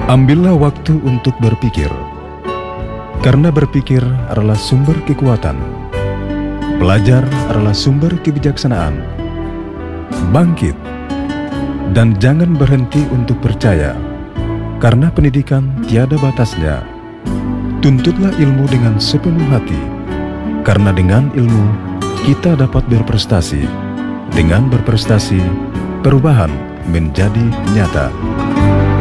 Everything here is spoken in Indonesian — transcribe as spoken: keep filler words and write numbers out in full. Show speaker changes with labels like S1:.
S1: Ambillah waktu untuk berpikir, karena berpikir adalah sumber kekuatan. Belajar adalah sumber kebijaksanaan. Bangkit, dan jangan berhenti untuk percaya, karena pendidikan tiada batasnya. Tuntutlah ilmu dengan sepenuh hati, karena dengan ilmu kita dapat berprestasi. Dengan berprestasi, perubahan menjadi nyata.